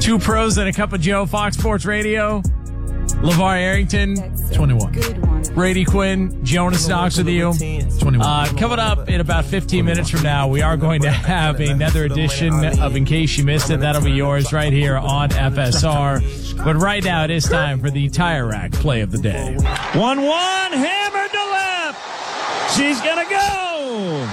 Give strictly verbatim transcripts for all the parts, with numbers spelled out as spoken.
Two pros and a cup of Joe, Fox Sports Radio. LeVar Arrington, twenty-one. Brady Quinn, Jonas Knox with you. twenty-one. Uh, coming up in about fifteen minutes from now, we are going to have another edition of In Case You Missed It. That'll be yours right here on F S R. But right now, it is time for the Tire Rack play of the day. one one, hammered to left. She's going to go.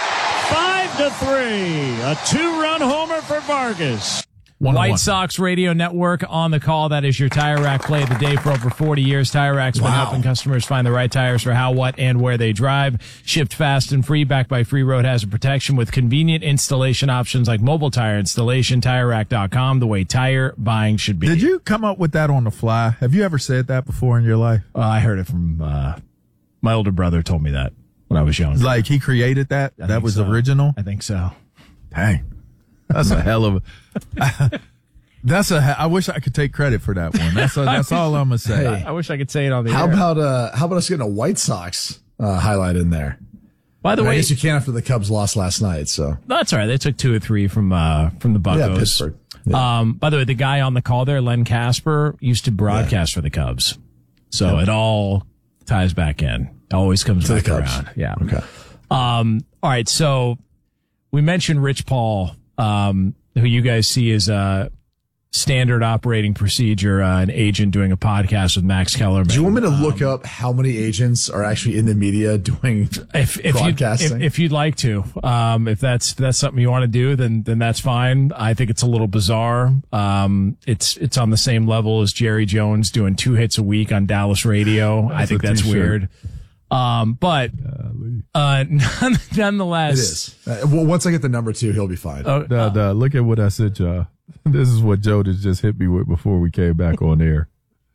Five to three. A two-run homer for Vargas. White Sox Radio Network on the call. That is your Tire Rack play of the day for over forty years. Tire Rack's been Wow. helping customers find the right tires for how, what, and where they drive. Shipped fast and free, backed by free road hazard protection with convenient installation options like mobile tire installation. Tire Rack dot com, the way tire buying should be. Did you come up with that on the fly? Have you ever said that before in your life? Uh, I heard it from uh, my older brother told me that when I was young. Like he created that? I That think was so. original? I think so. Dang. That's a hell of a... That's a. I wish I could take credit for that one. That's a, that's all I'm gonna say. I, I wish I could say it on the How air. about uh how about us getting a White Sox uh, highlight in there? By the I way, guess you can't after the Cubs lost last night. So that's all right. They took two or three from uh, from the Buccos. yeah, Pittsburgh. Yeah. Um, by the way, the guy on the call there, Len Casper, used to broadcast for the Cubs. So it all ties back in. Always comes To the back Cubs. around. Yeah. Okay. Um, all right. So we mentioned Rich Paul, um, who you guys see as a standard operating procedure, uh, an agent doing a podcast with Max Kellerman. Do you want me to look up how many agents are actually in the media doing If, if, you, if, broadcasting? if you'd like to, um, if that's if that's something you want to do, then then that's fine. I think it's a little bizarre. Um, it's it's on the same level as Jerry Jones doing two hits a week on Dallas radio. I think a that's t-shirt. weird. Um, but uh, nonetheless, It is. Uh, well, once I get the number two, he'll be fine. Uh, Duh, duh, look at what I said, y'all. This is what Joe just just hit me with before we came back on air.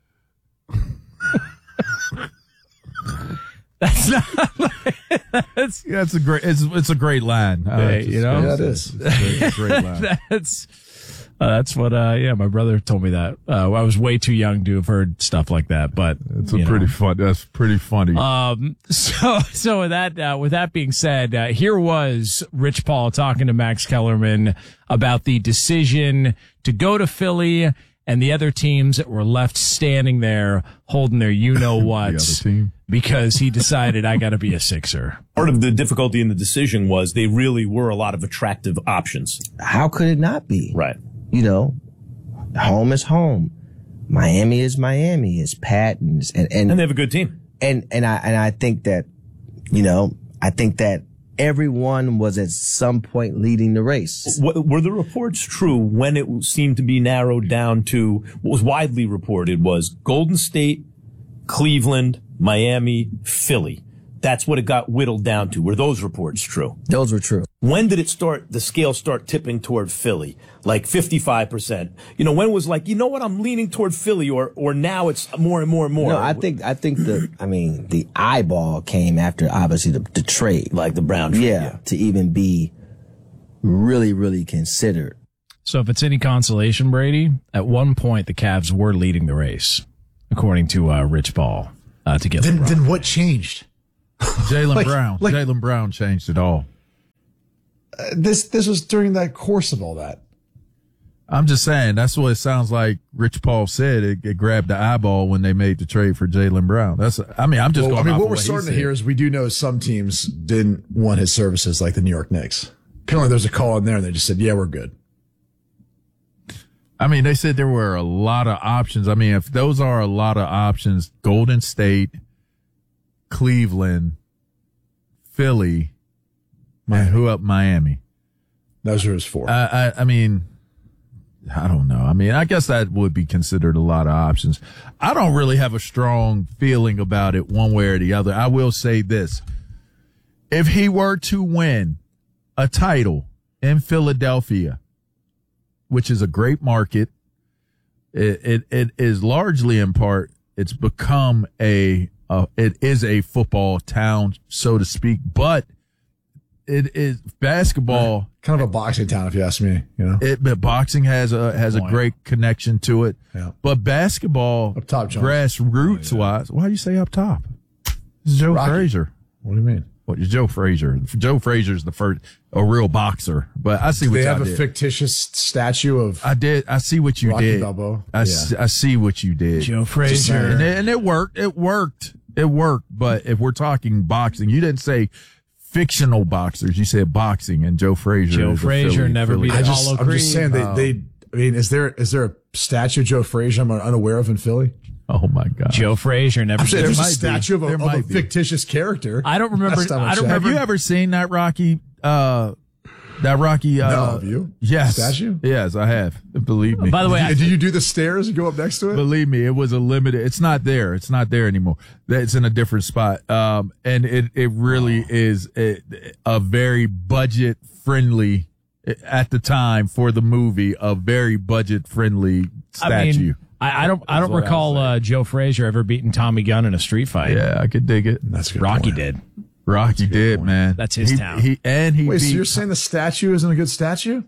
that's not. That's Yeah, it's a great. It's it's a great line. Uh, Hey, it's you know? Yeah, it is. It's a great, it's a great line. that's uh, that's what. Uh, yeah, my brother told me that. Uh, I was way too young to have heard stuff like that, but It's a you know. pretty fun. That's pretty funny. Um, so, so with that, uh, with that being said, uh, here was Rich Paul talking to Max Kellerman about the decision to go to Philly and the other teams that were left standing there holding their you know the what other team. because he decided I got to be a Sixer. Part of the difficulty in the decision was they really were a lot of attractive options. How could it not be? Right. You know, home is home. Miami is Miami. It's Patton's and and And they have a good team. and and I and I think that, you know, I think that everyone was at some point leading the race. W- were the reports true when it seemed to be narrowed down to what was widely reported was Golden State, Cleveland, Miami, Philly? That's what it got whittled down to. Were those reports true? Those were true. When did it start, the scale start tipping toward Philly? Like fifty-five percent? You know, when it was like, you know what, I'm leaning toward Philly, or or now it's more and more and more? No, I think I think the I mean the eyeball came after obviously the, the trade. Like the Brown trade, yeah, yeah. to even be really really considered. So if it's any consolation, Brady, at one point the Cavs were leading the race, according to uh, Rich Paul, uh, to get Then, LeBron. then what changed? Jaylen like- Brown. like- Jaylen Brown changed it all. Uh, this this was during that course of all that. I'm just saying that's what it sounds like. Rich Paul said it, it grabbed the eyeball when they made the trade for Jaylen Brown. That's. I mean, I'm just Well, I going. mean, off what of we're he starting to said. hear is we do know some teams didn't want his services, like the New York Knicks. Apparently, there's a call in there, and they just said, "Yeah, we're good." I mean, they said there were a lot of options. I mean, if those are a lot of options, Golden State, Cleveland, Philly, and who up Miami? Those are his four. I, I, I mean, I don't know. I mean, I guess that would be considered a lot of options. I don't really have a strong feeling about it one way or the other. I will say this. If he were to win a title in Philadelphia, which is a great market, it, it, it is largely in part, it's become a, uh, it is a football town, so to speak, but it is basketball. Kind of a boxing town, if you ask me. You know, It, but boxing has a has a Point. great connection to it. Yeah. But basketball, Up top, Jones. grassroots wise, why do you say up top? This is Joe Rocky. Frazier. what do you mean? What Joe Frazier? Joe Frazier's the first a real boxer, but I see Do what they y'all have a did. fictitious statue of I did. I see what you Rocky did. Balboa? I, Yeah. s- I see what you did. Joe and, Frazier. it, and it worked. It worked. It worked. But if we're talking boxing, you didn't say fictional boxers. You said boxing, and Joe Frazier. Joe is a Frazier Philly- never Philly beat guy. I just, Apollo I'm just Creed. saying they, they. I mean, is there is there a statue of Joe Frazier I'm unaware of in Philly? Oh my God. Joe Frazier never. I'm saying there's a might be. statue of a, There of a might be. fictitious character. I don't remember. Last time I I don't checked. remember. Have you ever seen that Rocky? Uh, that Rocky. Uh, No, have you? Yes. Statue? Yes, I have. Believe me. By the way, I, Do you do the stairs and go up next to it? Believe me, it was a limited. It's not there. It's not there anymore. It's in a different spot. Um, and it it really is a, a very budget friendly at the time for the movie. A very budget friendly I statue. mean, I, I don't. I don't what I was recall saying. uh, Joe Frazier ever beating Tommy Gunn in a street fight. yeah, I could dig it. That's a good Rocky point. did. Rocky did, man. That's his he, town. He and he Wait, beat. so you're saying the statue isn't a good statue?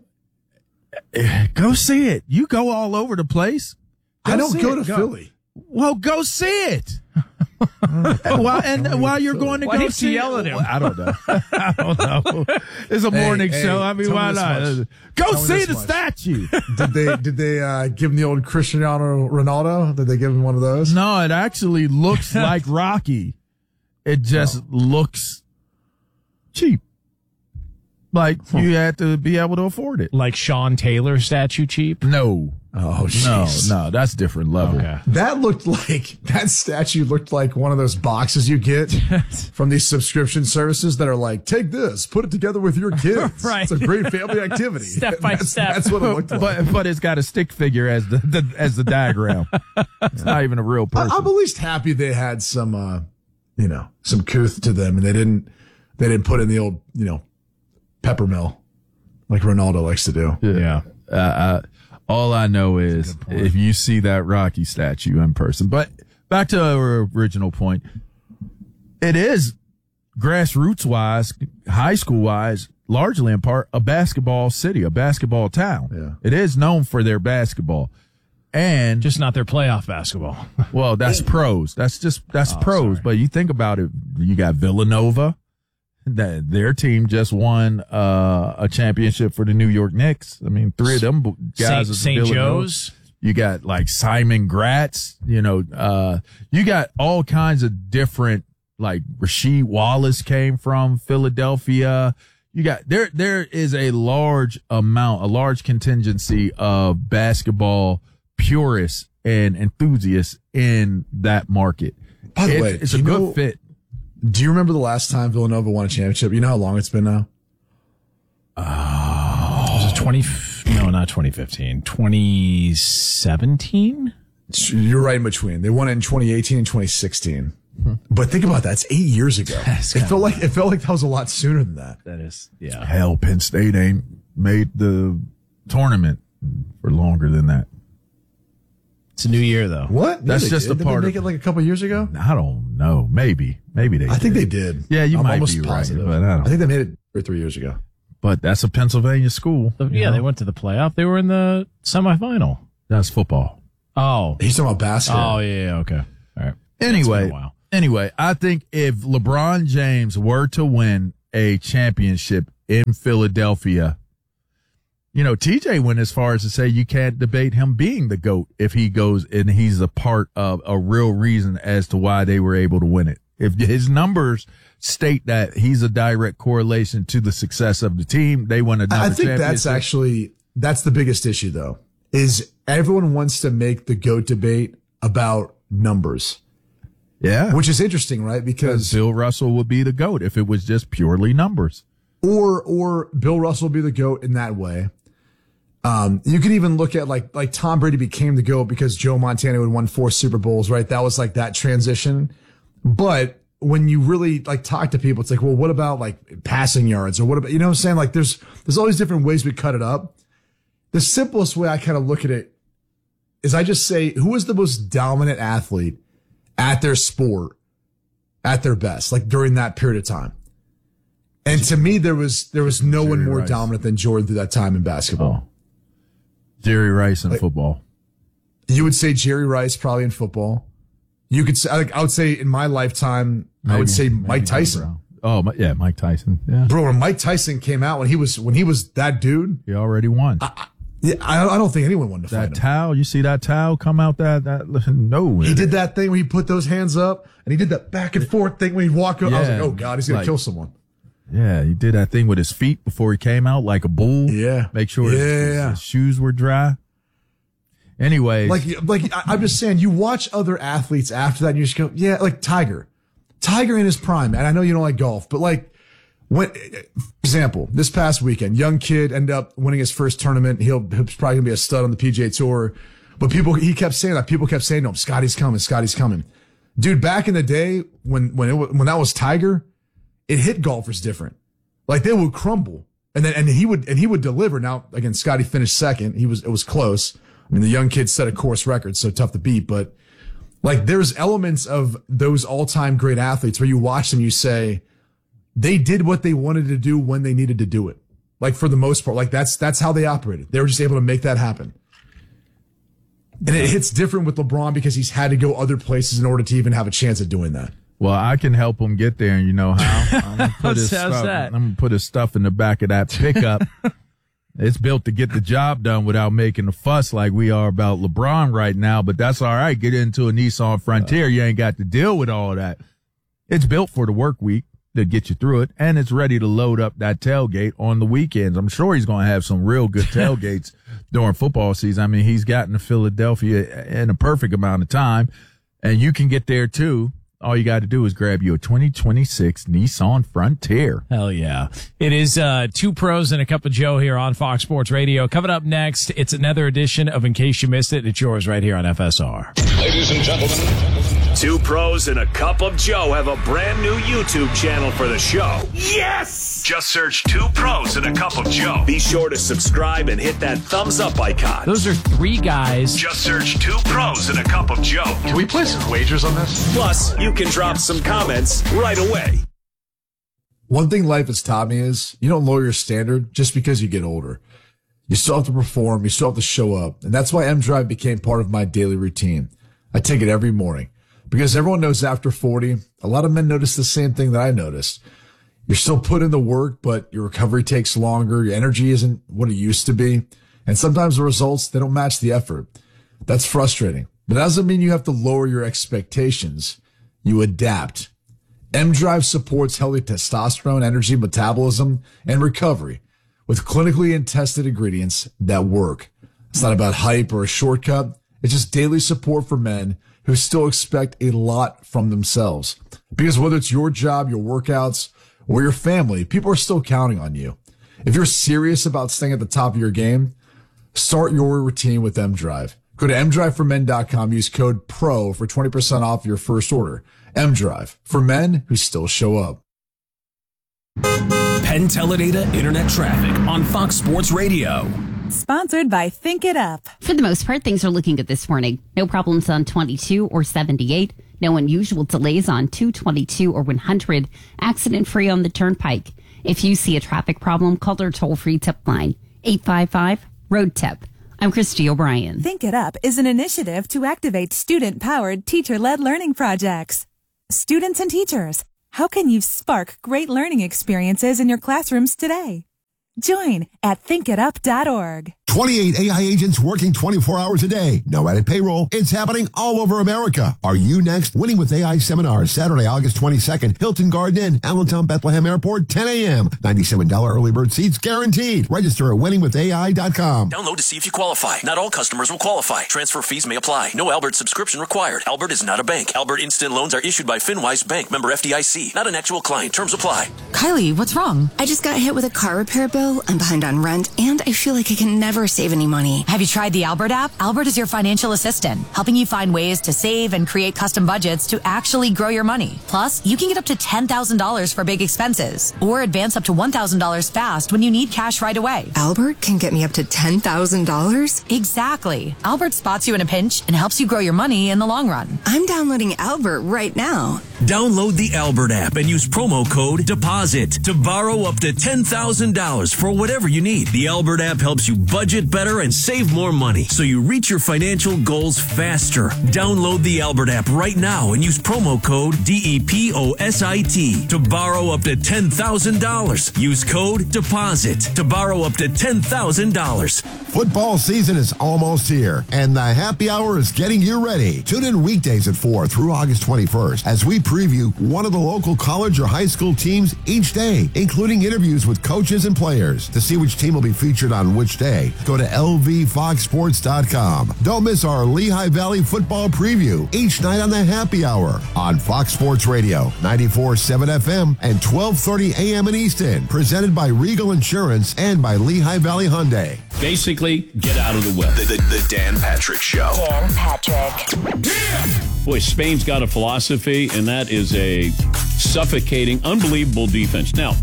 Go see it. You go all over the place. I don't see go it. to Philly. Well, go see it. while, and while you're going to Why go didn't you see yell it, at him? I don't know. I don't know. It's a Hey, morning hey, show. I mean, tell me why this not? much. Go Tell me see this the much. statue. Did they did they uh, give him the old Cristiano Ronaldo? Did they give him one of those? No, it actually looks like Rocky. It just looks cheap. Like you had to be able to afford it. Like Sean Taylor statue cheap. No, Oh, no, jeez. no. That's different level. Okay. That looked like that statue looked like one of those boxes you get from these subscription services that are like, take this, put it together with your kids. Right. It's a great family activity. Step by That's- step. That's what it looked like. But but it's got a stick figure as the, the as the diagram. It's not even a real I, person. I'm at least happy they had some, uh, you know, some couth to them, and they didn't they didn't put in the old, you know, pepper mill like Ronaldo likes to do. Yeah. Uh, uh, all I know is if you see that Rocky statue in person. But back to our original point, it is grassroots wise, high school wise, largely in part a basketball city, a basketball town. Yeah. It is known for their basketball. And Just not their playoff basketball. well, that's pros. That's just that's pros. But you think about it, you got Villanova. That their team just won uh, a championship for the New York Knicks. I mean, three of them b- guys. Saint, is Saint Villanova. Joe's. You got like Simon Gratz. You know, uh, you got all kinds of different. Like Rasheed Wallace came from Philadelphia. You got there. There is a large amount, a large contingency of basketball purists and enthusiasts in that market. By the It- way, it's do a you good know- fit. Do you remember the last time Villanova won a championship? You know how long it's been now? Was it twenty? No, not twenty fifteen. Twenty seventeen. You're right in between. They won it in twenty eighteen and twenty sixteen. But think about that. It's eight years ago. It felt like it felt like that was a lot sooner than that. That is. Yeah. Hell, Penn State ain't made the tournament for longer than that. It's a new year though. What? That's they just did. a Did part they make of- it like a couple years ago? I don't know. Maybe, maybe they. I think did. they did. Yeah, you I'm might almost be positive. right, but I don't. I think they made it two or three years ago. But that's a Pennsylvania school. The- yeah, they went to the playoff. They were in the semifinal. That's football. Oh. He's talking about basketball. Oh yeah. yeah, Okay. All right. Anyway, been a while. anyway, I think if LeBron James were to win a championship in Philadelphia, you know, T J went as far as to say you can't debate him being the GOAT if he goes and he's a part of a real reason as to why they were able to win it. If his numbers state that he's a direct correlation to the success of the team, they won another I think that's championship. actually that's the biggest issue though. Is everyone wants to make the GOAT debate about numbers, Yeah. which is interesting, right? Because Bill Russell would be the GOAT if it was just purely numbers. or or Bill Russell be the GOAT in that way. Um, you could even look at like like Tom Brady became the GOAT because Joe Montana had won four Super Bowls, right? That was like that transition. But when you really like talk to people, it's like, well, what about like passing yards or what about, you know what I'm saying? Like there's there's all these different ways we cut it up. The simplest way I kind of look at it is I just say, who is the most dominant athlete at their sport at their best, like during that period of time? And to me, there was there was no one Jerry more Rice. dominant than Jordan through that time in basketball. Jerry Rice in football. You would say Jerry Rice probably in football. You could say, like, I would say in my lifetime, I would Maybe- say maybe Mike Jim Tyson. Brown. Oh, my, yeah, Mike Tyson. Yeah, Bro, when Mike Tyson came out, when he was when he was that dude, he already won. I, yeah, I, I don't think anyone wanted to that fight him. towel, you see that towel come out? That that no, He did that thing where he put those hands up, and he did that back and forth thing when he'd walk up. I was Yeah, like, oh God, he's gonna like- kill someone. Yeah, he did that thing with his feet before he came out like a bull. Yeah. Make sure his, Yeah, his- yeah. his shoes were dry. Anyway, Like, like I- I'm just saying, you watch other athletes after that, and you just go, yeah, like Tiger, Tiger in his prime. And I know you don't like golf, but like, when, for example, this past weekend, young kid ended up winning his first tournament. He'll, he's probably gonna be a stud on the P G A Tour. But people, he kept saying that. People kept saying to him, Scotty's coming, Scotty's coming. Dude, back in the day when when it, wa- when that was Tiger, it hit golfers different. Like they would crumble, and then and he would and he would deliver. Now again, Scotty finished second. He was it was close. I mean, the young kid set a course record, so tough to beat. But like, there's elements of those all time great athletes where you watch them, you say they did what they wanted to do when they needed to do it. Like for the most part, like that's that's how they operated. They were just able to make that happen. And it hits different with LeBron because he's had to go other places in order to even have a chance at doing that. well, I can help him get there, and you know how. I'm gonna put his How's stuff. that? I'm gonna put his stuff in the back of that pickup. It's built to get the job done without making a fuss like we are about LeBron right now. But that's all right. Get into a Nissan Frontier. You ain't got to deal with all that. It's built for the work week to get you through it, and it's ready to load up that tailgate on the weekends. I'm sure he's going to have some real good tailgates during football season. I mean, he's gotten to Philadelphia in a perfect amount of time, and you can get there too. All you got to do is grab you a twenty twenty-six Nissan Frontier. Hell yeah. It is uh, two pros and a cup of Joe here on Fox Sports Radio. Coming up next, it's another edition of In Case You Missed It. It's yours right here on F S R. Ladies and gentlemen, two pros and a cup of Joe have a brand new YouTube channel for the show. Yes! Just search Two Pros and a Cup of Joe. Be sure to subscribe and hit that thumbs up icon. Those are three guys. Just search Two Pros and a Cup of Joe. Can we place some wagers on this? Plus, you can drop some comments right away. One thing life has taught me is you don't lower your standard just because you get older. You still have to perform. You still have to show up. And that's why M Drive became part of my daily routine. I take it every morning because everyone knows after forty, a lot of men notice the same thing that I noticed. You're still putting in the work, but your recovery takes longer. Your energy isn't what it used to be. And sometimes the results, they don't match the effort. That's frustrating, but that doesn't mean you have to lower your expectations. You adapt. M Drive supports healthy testosterone, energy, metabolism, and recovery with clinically and tested ingredients that work. It's not about hype or a shortcut. It's just daily support for men who still expect a lot from themselves. Because whether it's your job, your workouts, or your family, people are still counting on you. If you're serious about staying at the top of your game, start your routine with M Drive. Go to m drive for men dot com. Use code PRO for twenty percent off your first order. M Drive, for men who still show up. Penn Teledata Internet Traffic on Fox Sports Radio. Sponsored by Think It Up. For the most part, things are looking good this morning. No problems on twenty-two or seventy-eight. No unusual delays on two twenty-two or one hundred. Accident-free on the Turnpike. If you see a traffic problem, call our toll-free tip line, eight five five, road tip. I'm Christy O'Brien. Think It Up is an initiative to activate student-powered, teacher-led learning projects. Students and teachers, how can you spark great learning experiences in your classrooms today? Join at think it up dot org. twenty-eight A I agents working twenty-four hours a day. No added payroll. It's happening all over America. Are you next? Winning with A I seminars, Saturday, August twenty-second. Hilton Garden Inn, Allentown, Bethlehem Airport, ten a.m. ninety-seven dollars early bird seats guaranteed. Register at winning with A I dot com. Download to see if you qualify. Not all customers will qualify. Transfer fees may apply. No Albert subscription required. Albert is not a bank. Albert Instant Loans are issued by FinWise Bank, member F D I C. Not an actual client. Terms apply. Kylie, what's wrong? I just got hit with a car repair bill. I'm behind on rent, and I feel like I can never save any money. Have you tried the Albert app? Albert is your financial assistant, helping you find ways to save and create custom budgets to actually grow your money. Plus, you can get up to ten thousand dollars for big expenses, or advance up to one thousand dollars fast when you need cash right away. Albert can get me up to ten thousand dollars? Exactly. Albert spots you in a pinch and helps you grow your money in the long run. I'm downloading Albert right now. Download the Albert app and use promo code DEPOSIT to borrow up to ten thousand dollars for whatever you need. The Albert app helps you budget better and save more money so you reach your financial goals faster. Download the Albert app right now and use promo code D E P O S I T to borrow up to ten thousand dollars. Use code DEPOSIT to borrow up to ten thousand dollars. Football season is almost here, and the happy hour is getting you ready. Tune in weekdays at four through August twenty-first as we preview one of the local college or high school teams each day, including interviews with coaches and players. To see which team will be featured on which day, go to L V fox sports dot com. Don't miss our Lehigh Valley football preview each night on the happy hour on Fox Sports Radio, ninety-four point seven F M and twelve thirty A M in Easton. Presented by Regal Insurance and by Lehigh Valley Hyundai. Basically, get out of the way. The, the, the Dan Patrick Show. Dan Patrick. Yeah. Boy, Spain's got a philosophy, and that is a suffocating, unbelievable defense. Now,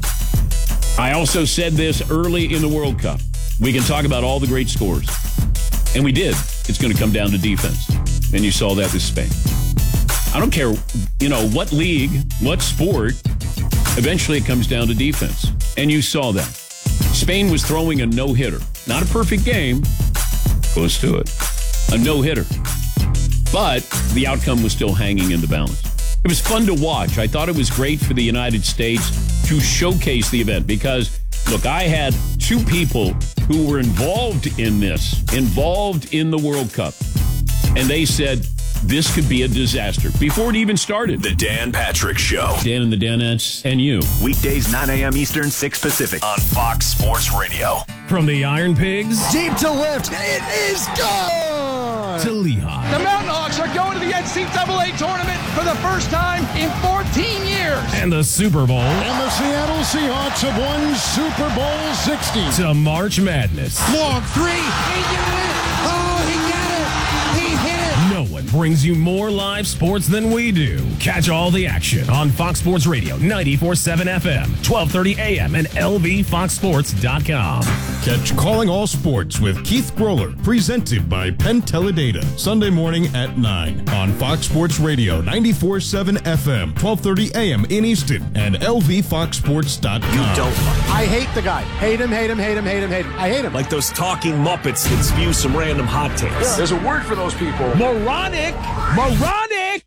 I also said this early in the World Cup. We can talk about all the great scores. And we did. It's going to come down to defense. And you saw that with Spain. I don't care, you know, what league, what sport, eventually it comes down to defense. And you saw that. Spain was throwing a no-hitter. Not a perfect game. Close to it. A no-hitter. But the outcome was still hanging in the balance. It was fun to watch. I thought it was great for the United States to showcase the event because, look, I had two people who were involved in this, involved in the World Cup, and they said this could be a disaster before it even started. The Dan Patrick Show. Dan and the Danettes and you. Weekdays, nine a.m. Eastern, six Pacific on Fox Sports Radio. From the Iron Pigs deep to left, it is gone to Lehigh. The Mountain Hawks are going to the N C double A tournament for the first time in fourteen years. And the Super Bowl. And the Seattle Seahawks have won Super Bowl sixty. To March Madness. Long three. He did it. Oh, he got it. He hit it. No one brings you more live sports than we do. Catch all the action on Fox Sports Radio, ninety-four point seven F M, twelve thirty A M, and L V fox sports dot com. Catch Calling All Sports with Keith Groller, presented by Penn Teledata, Sunday morning at nine on Fox Sports Radio, ninety-four point seven F M, twelve thirty A M in Easton, and L V fox sports dot com. You don't. I hate the guy. Hate him, hate him, hate him, hate him, hate him. I hate him. Like those talking Muppets that spew some random hot takes. Yeah, there's a word for those people. Moronic. Moronic.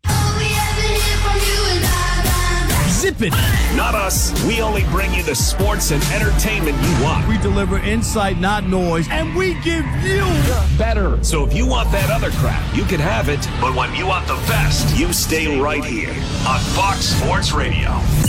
Zippity. Not us. We only bring you the sports and entertainment you want. We deliver insight, not noise, and we give you better. So if you want that other crap, you can have it. But when you want the best, you stay right here on Fox Sports Radio.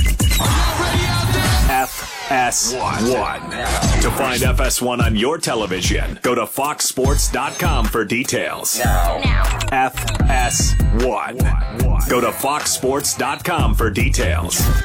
F S one. To find F S one on your television, go to fox sports dot com for details. Now. Now. F S one. Go to fox sports dot com for details.